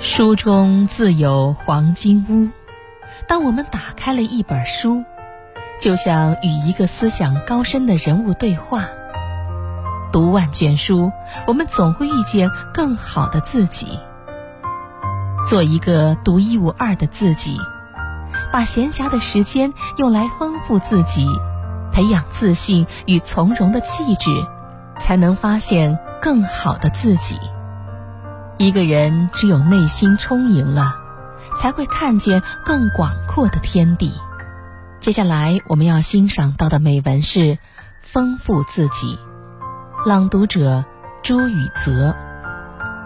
书中自有黄金屋。当我们打开了一本书，就像与一个思想高深的人物对话。读万卷书，我们总会遇见更好的自己。做一个独一无二的自己，把闲暇的时间用来丰富自己，培养自信与从容的气质，才能发现更好的自己。一个人只有内心充盈了，才会看见更广阔的天地。接下来我们要欣赏到的美文是《丰富自己》，朗读者朱雨泽。